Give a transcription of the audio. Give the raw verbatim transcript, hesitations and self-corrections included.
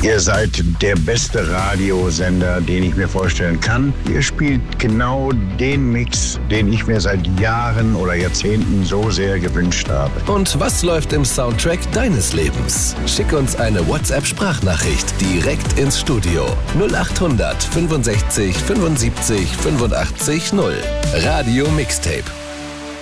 Ihr seid der beste Radiosender, den ich mir vorstellen kann. Ihr spielt genau den Mix, den ich mir seit Jahren oder Jahrzehnten so sehr gewünscht habe. Und was läuft im Soundtrack deines Lebens? Schick uns eine WhatsApp-Sprachnachricht direkt ins Studio. null acht hundert fünfundsechzig fünfundsiebzig fünfundachtzig null. Radio Mixtape.